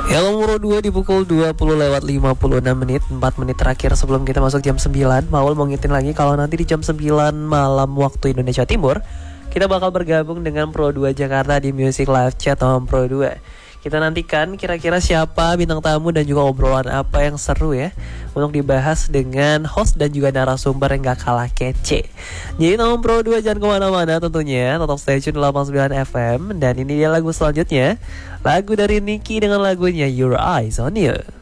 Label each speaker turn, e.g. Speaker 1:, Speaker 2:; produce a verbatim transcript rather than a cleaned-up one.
Speaker 1: Ya nomor dua di pukul dua puluh lewat lima puluh enam menit, empat menit terakhir sebelum kita masuk jam sembilan. Maul mau ngingetin lagi kalau nanti di jam sembilan malam waktu Indonesia Timur kita bakal bergabung dengan Pro dua Jakarta di Music Live Chat on Pro dua. Kita nantikan kira-kira siapa bintang tamu dan juga obrolan apa yang seru ya untuk dibahas dengan host dan juga narasumber yang gak kalah kece. Jadi nomor Pro dua jangan kemana-mana tentunya, tetap stay tune delapan puluh sembilan F M. Dan ini dia lagu selanjutnya, lagu dari Nicky dengan lagunya Your Eyes on You.